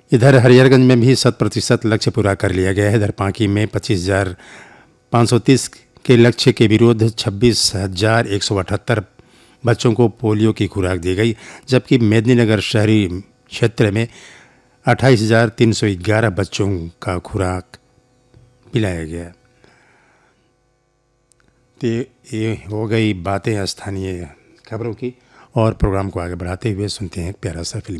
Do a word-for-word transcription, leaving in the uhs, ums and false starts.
इधर हरिहरगंज में भी शत प्रतिशत लक्ष्य पूरा कर लिया गया है। इधर पांकी में पच्चीस हजार पाँच सौ तीस के लक्ष्य के विरुद्ध छब्बीस हजार एक सौ अठहत्तर बच्चों को पोलियो की खुराक दी गई, जबकि मेदिनीनगर शहरी क्षेत्र में अट्ठाईस हजार तीन सौ ग्यारह बच्चों का खुराक पिलाया गया। तो ये हो गई बातें स्थानीय खबरों की, और प्रोग्राम को आगे बढ़ाते हुए सुनते हैं एक प्यारा सा फिल्म।